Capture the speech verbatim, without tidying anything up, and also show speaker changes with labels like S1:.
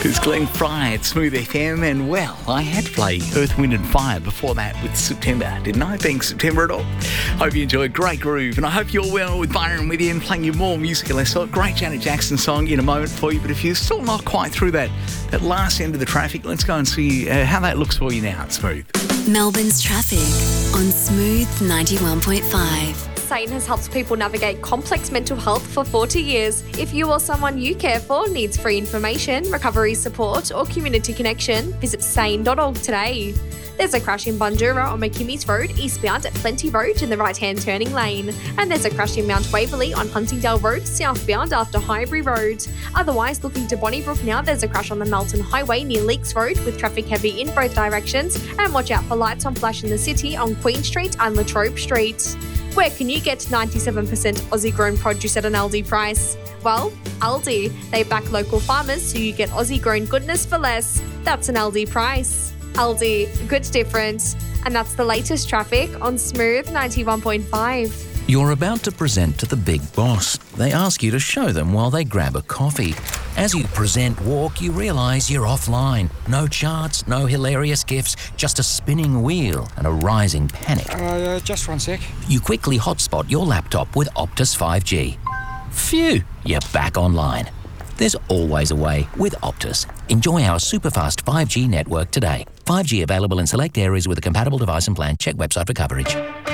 S1: It's Glenn Fry at Smooth F M, and well, I had to play Earth, Wind and Fire before that with September, didn't I? Being September at all. Hope you enjoyed. Great groove, and I hope you're well with Byron with you and playing you more music. Let's talk. Great Janet Jackson song in a moment for you, but if you're still not quite through that, that last end of the traffic, let's go and see uh, how that looks for you now at Smooth.
S2: Melbourne's traffic on Smooth ninety-one point five.
S3: Sane has helped people navigate complex mental health for forty years. If you or someone you care for needs free information, recovery support or community connection, visit sane dot org today. There's a crash in Bundoora on McKimmy's Road, eastbound at Plenty Road in the right-hand turning lane. And there's a crash in Mount Waverley on Huntingdale Road, southbound after Highbury Road. Otherwise, looking to Bonnybrook now, there's a crash on the Melton Highway near Leaks Road with traffic heavy in both directions. And watch out for lights on flash in the city on Queen Street and Latrobe Street. Where can you get ninety-seven percent Aussie-grown produce at an Aldi price? Well, Aldi. They back local farmers so you get Aussie-grown goodness for less. That's an Aldi price. Aldi, good difference. And that's the latest traffic on Smooth ninety-one point five.
S4: You're about to present to the big boss. They ask you to show them while they grab a coffee. As you present walk, you realise you're offline. No charts, no hilarious gifs, just a spinning wheel and a rising panic.
S5: Uh, just one sec.
S4: You quickly hotspot your laptop with Optus five G. Phew, you're back online. There's always a way with Optus. Enjoy our superfast five G network today. five G available in select areas with a compatible device and plan. Check website for coverage.